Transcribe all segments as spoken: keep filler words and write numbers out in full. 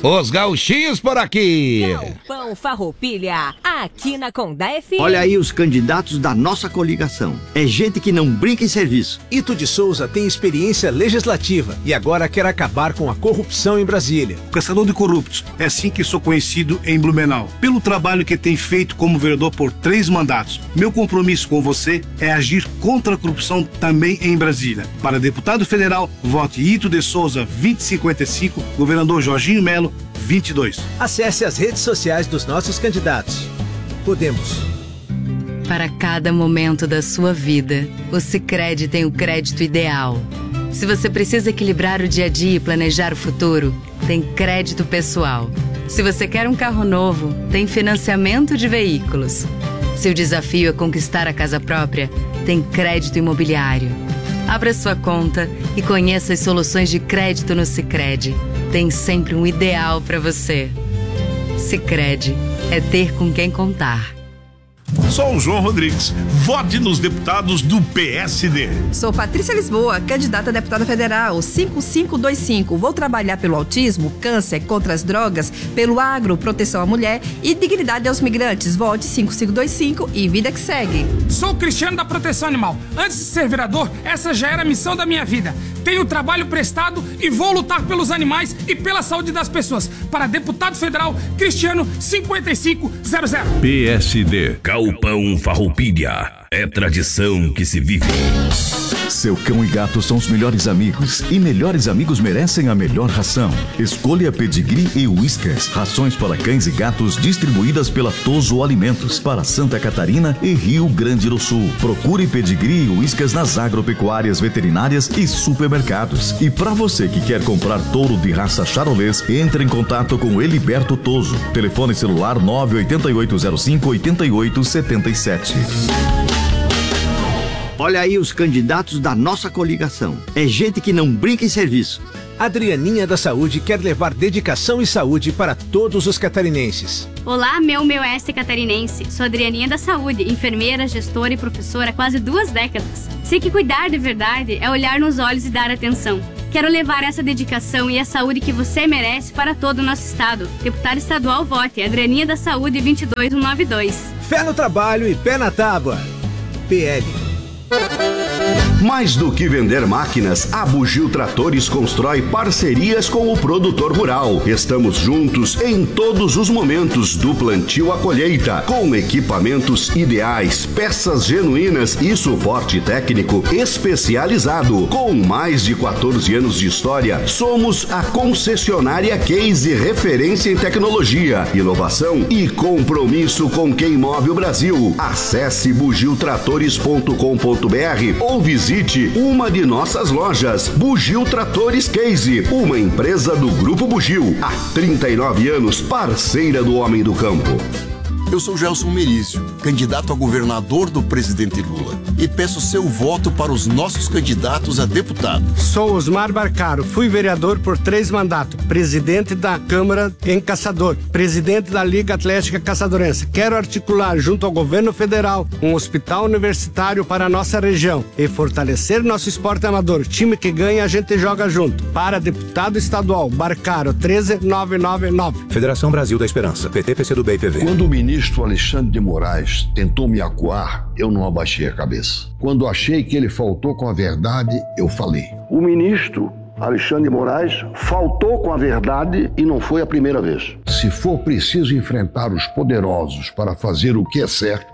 Os gauchinhos por aqui. Galpão Farroupilha, aqui na Condá F M. Olha aí os candidatos da nossa coligação. É gente que não brinca em serviço. Ito de Souza tem experiência legislativa e agora quer acabar com a corrupção em Brasília. Caçador de corruptos, é assim que sou conhecido em Blumenau. Pelo trabalho que tem feito como vereador por três mandatos. Meu compromisso com você é agir contra a corrupção também em Brasília. Para deputado federal, vote Ito de Souza vinte e cinquenta e cinco, governador Jorginho Melo vinte e dois. Acesse as redes sociais dos nossos candidatos. Podemos. Para cada momento da sua vida, o Sicredi tem o crédito ideal. Se você precisa equilibrar o dia a dia e planejar o futuro, tem crédito pessoal. Se você quer um carro novo, tem financiamento de veículos. Se o desafio é conquistar a casa própria, tem crédito imobiliário. Abra sua conta e conheça as soluções de crédito no Sicredi. Tem sempre um ideal para você. Sicredi é ter com quem contar. Sou o João Rodrigues. Vote nos deputados do P S D. Sou Patrícia Lisboa, candidata a deputada federal, cinco cinco dois cinco. Vou trabalhar pelo autismo, câncer, contra as drogas, pelo agro, proteção à mulher e dignidade aos migrantes. Vote cinco cinco dois cinco e vida que segue. Sou o Cristiano da Proteção Animal. Antes de ser vereador, essa já era a missão da minha vida. Tenho trabalho prestado e vou lutar pelos animais e pela saúde das pessoas. Para deputado federal, Cristiano cinquenta e cinco zero zero. P S D. Galpão Farroupilha. É tradição que se vive. Seu cão e gato são os melhores amigos e melhores amigos merecem a melhor ração. Escolha Pedigree e Whiskas, rações para cães e gatos distribuídas pela Toso Alimentos para Santa Catarina e Rio Grande do Sul. Procure Pedigree e Whiskas nas agropecuárias, veterinárias e supermercados. E para você que quer comprar touro de raça charolês, entre em contato com Eliberto Toso. Telefone celular nove oito oito zero cinco oito oito sete sete. Olha aí os candidatos da nossa coligação. É gente que não brinca em serviço. Adrianinha da Saúde quer levar dedicação e saúde para todos os catarinenses. Olá, meu meu este catarinense. Sou Adrianinha da Saúde, enfermeira, gestora e professora há quase duas décadas. Sei que cuidar de verdade é olhar nos olhos e dar atenção. Quero levar essa dedicação e a saúde que você merece para todo o nosso estado. Deputado estadual, vote Adrianinha da Saúde vinte e dois cento e noventa e dois. Fé no trabalho e pé na tábua. P L. Mais do que vender máquinas, a Bugio Tratores constrói parcerias com o produtor rural. Estamos juntos em todos os momentos, do plantio à colheita, com equipamentos ideais, peças genuínas e suporte técnico especializado. Com mais de quatorze anos de história, somos a concessionária Case, referência em tecnologia, inovação e compromisso com quem move o Brasil. Acesse bugio tratores ponto com ponto br ou visite uma de nossas lojas. Bugio Tratores Case, uma empresa do Grupo Bugio, há trinta e nove anos, parceira do homem do campo. Eu sou Gelson Merizio, candidato a governador do presidente Lula, e peço seu voto para os nossos candidatos a deputado. Sou Osmar Barcaro, fui vereador por três mandatos, presidente da Câmara em Caçador, presidente da Liga Atlética Caçadorense. Quero articular junto ao governo federal um hospital universitário para a nossa região e fortalecer nosso esporte amador. Time que ganha, a gente joga junto. Para deputado estadual, Barcaro, treze mil novecentos e noventa e nove. Federação Brasil da Esperança, P T, P C do B e P V. Quando o ministro Alexandre de Moraes tentou me acuar, eu não abaixei a cabeça. Quando achei que ele faltou com a verdade, eu falei. O ministro Alexandre de Moraes faltou com a verdade e não foi a primeira vez. Se for preciso enfrentar os poderosos para fazer o que é certo,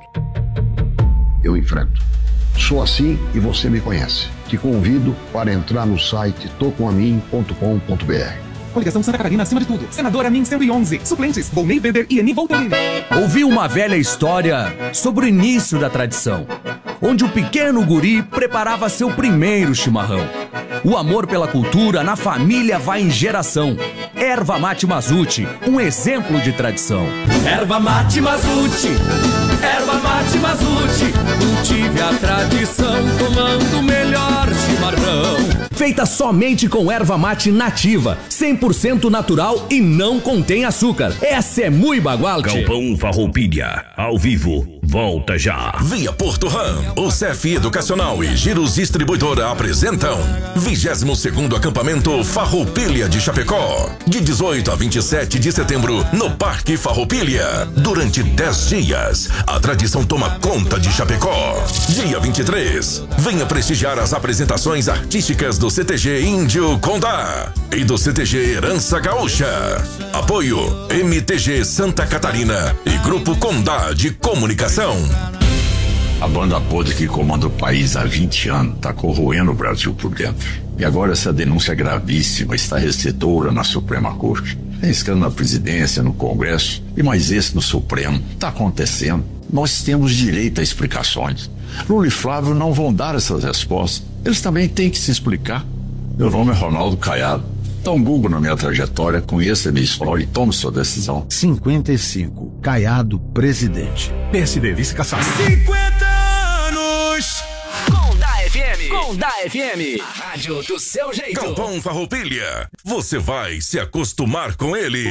eu enfrento. Sou assim e você me conhece. Te convido para entrar no site tocomamin ponto com ponto br. Coligação Santa Catarina acima de tudo. Senadora Min cento e onze. Suplentes, Volney Weber e Eni Voltolini. Ouvi uma velha história sobre o início da tradição, onde o pequeno guri preparava seu primeiro chimarrão. O amor pela cultura na família vai em geração. Erva Mate Mazuti, um exemplo de tradição. Erva Mate Mazuti, Erva Mate Mazuti, cultive a tradição tomando o melhor chimarrão. Feita somente com erva mate nativa, cem por cento natural e não contém açúcar. Essa é muito bagual. Galpão Farroupilha, ao vivo, volta já. Via Porto Ram, o C F Educacional e Giros Distribuidora apresentam vigésimo segundo acampamento Farroupilha de Chapecó, de dezoito a vinte e sete de setembro, no Parque Farroupilha. Durante dez dias, a tradição toma conta de Chapecó. Dia vinte e três, venha prestigiar as apresentações artísticas do C T G Índio Condá e do C T G Herança Gaúcha. Apoio M T G Santa Catarina e Grupo Condá de Comunicação. A banda podre que comanda o país há vinte anos está corroendo o Brasil por dentro. E agora essa denúncia gravíssima está recebedora na Suprema Corte. Tem escândalo na presidência, no Congresso e mais esse no Supremo. Está acontecendo. Nós temos direito a explicações. Lula e Flávio não vão dar essas respostas. Eles também têm que se explicar. Meu nome é Ronaldo Caiado. Dá um Google na minha trajetória, conheça a minha história e tome sua decisão. cinquenta e cinco, Caiado, presidente. P S D, vice-caçado. cinquenta anos! Condá F M. Condá F M. A rádio do seu jeito. Galpão Farroupilha. Você vai se acostumar com ele.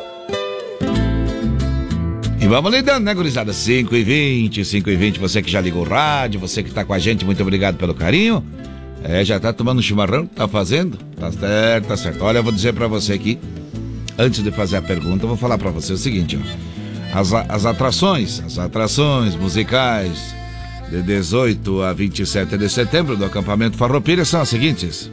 E vamos lidando, né, gurizada? cinco e vinte, cinco e vinte, você que já ligou o rádio, você que tá com a gente, muito obrigado pelo carinho. É, já tá tomando um chimarrão? Tá fazendo? Tá certo, tá certo. Olha, eu vou dizer pra você aqui, antes de fazer a pergunta, eu vou falar pra você o seguinte, ó. As, as atrações, as atrações musicais de dezoito a vinte e sete de setembro do acampamento Farroupilha são as seguintes.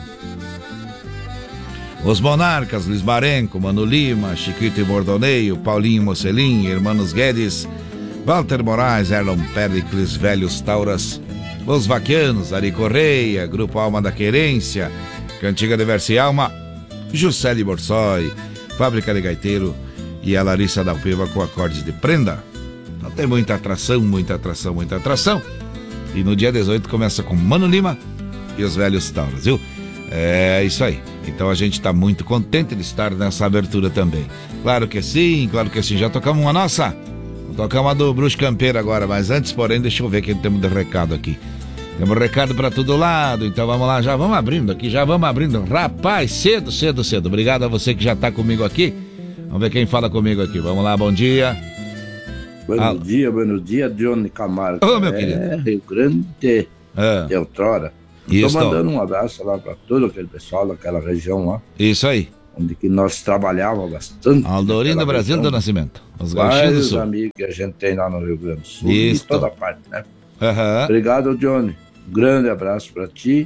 Os Monarcas, Luiz Marenco, Mano Lima, Chiquito e Bordoneio, Paulinho Mocelin, Hermanos Guedes, Walter Moraes, Erlon Pericles, Velhos Tauras, Os Vaquianos, Ari Correia, Grupo Alma da Querência, Cantiga de Verse Alma, Juscelie Borsoi, Fábrica de Gaiteiro e a Larissa Dalpiva com acordes de prenda. Então tem muita atração, muita atração, muita atração. E no dia dezoito começa com Mano Lima e os Velhos Tauras, viu? É isso aí. Então a gente está muito contente de estar nessa abertura também. Claro que sim, claro que sim. Já tocamos uma nossa. Tocamos a do Bruxo Campeiro agora, mas antes, porém, deixa eu ver que temos de recado aqui. Temos recado para todo lado, então vamos lá, já vamos abrindo aqui, já vamos abrindo. Rapaz, cedo, cedo, cedo. Obrigado a você que já está comigo aqui. Vamos ver quem fala comigo aqui. Vamos lá, bom dia. Bom ah. dia, bom dia, Johnny Camargo. Ô, meu é, querido. Rio Grande ah. de outrora. Isso. Tô mandando um abraço lá para todo aquele pessoal daquela região lá. Isso aí. Onde que nós trabalhávamos bastante. Aldorim do Brasil região. Do Nascimento. Os Gauchinhos do Sul. Vários amigos que a gente tem lá no Rio Grande do Sul. Isso. De toda parte, né? Uhum. Obrigado, Johnny. Um grande abraço para ti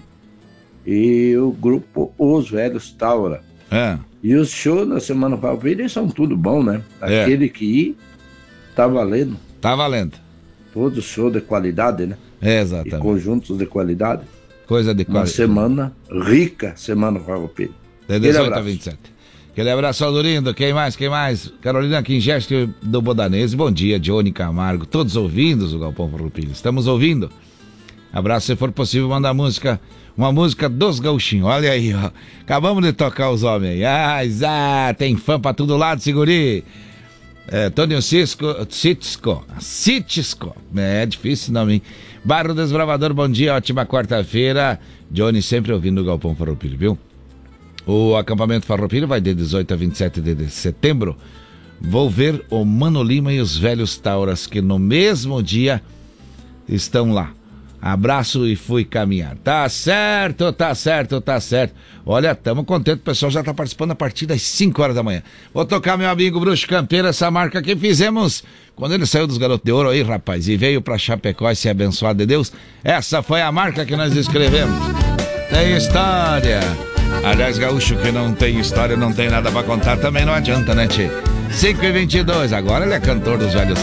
e o grupo Os Velhos Taura. É. E os shows na Semana Farroupilha são tudo bom, né? Aquele é. que ir, tá valendo. Tá valendo. Todo show de qualidade, né? É, exatamente. E conjuntos de qualidade. Coisa de qualidade. Uma semana rica, Semana Farroupilha. De dezoito a vinte e sete. Aquele abraço ao Dorindo. Quem mais? Quem mais? Carolina Quingeste do Bodanese. Bom dia, Johnny Camargo. Todos ouvindo o Galpão Farroupilha. Estamos ouvindo. Abraço, se for possível, mandar música, uma música dos gauchinhos. Olha aí, ó. Acabamos de tocar os homens. Ah, ah, tem fã pra todo lado, seguri. É, Tônio Cisco, Citisco, Citisco. É difícil não, hein? Barro Desbravador, bom dia, ótima quarta-feira. Johnny sempre ouvindo o Galpão Farroupilha, viu? O acampamento Farroupilha vai de dezoito a vinte e sete de setembro. Vou ver o Mano Lima e os Velhos Tauras, que no mesmo dia estão lá. Abraço e fui caminhar. Tá certo, tá certo, tá certo. Olha, estamos contentes, o pessoal já está participando a partir das cinco horas da manhã. Vou tocar meu amigo Bruxo Campeiro, essa marca que fizemos quando ele saiu dos Garotos de Ouro aí, rapaz, e veio pra Chapecó e ser abençoado de Deus. Essa foi a marca que nós escrevemos. Tem história. Aliás, gaúcho que não tem história, não tem nada pra contar, também não adianta, né, tchê? cinco e vinte e dois, agora ele é cantor dos Velhos